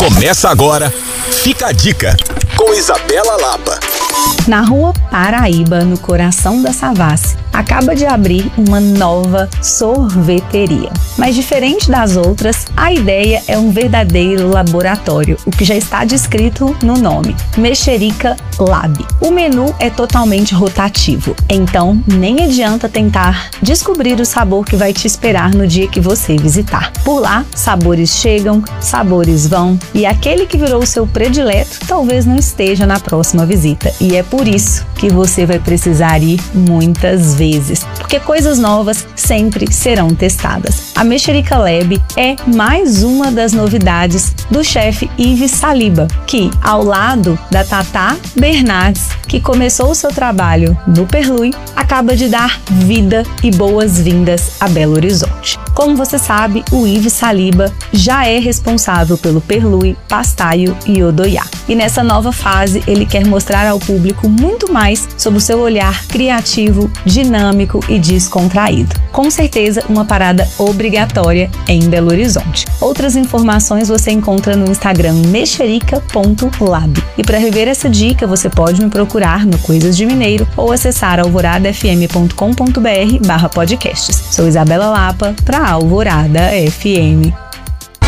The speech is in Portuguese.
Começa agora, Fica a Dica, com Isabela Lapa. Na Rua Paraíba, no coração da Savassi, acaba de abrir uma nova sorveteria. Mas diferente das outras, a ideia é um verdadeiro laboratório, o que já está descrito no nome, Mexerica Lab. O menu é totalmente rotativo, então nem adianta tentar descobrir o sabor que vai te esperar no dia que você visitar. Por lá, sabores chegam, sabores vão, e aquele que virou o seu predileto talvez não esteja na próxima visita. E é por isso que você vai precisar ir muitas vezes, porque coisas novas sempre serão testadas. A Mexerica Lab é mais uma das novidades do chefe Yves Saliba, que, ao lado da Tatá Bernardes, que começou o seu trabalho no Perlui, acaba de dar vida e boas-vindas a Belo Horizonte. Como você sabe, o Yves Saliba já é responsável pelo Perlui, Pastaio e Odoiá. E nessa nova fase, ele quer mostrar ao público muito mais sobre o seu olhar criativo, dinâmico e descontraído. Com certeza, uma parada obrigatória em Belo Horizonte. Outras informações você encontra no Instagram mexerica.lab. E para rever essa dica, você pode me procurar no Coisas de Mineiro ou acessar alvoradafm.com.br/podcasts. Sou Isabela Lapa para Alvorada FM.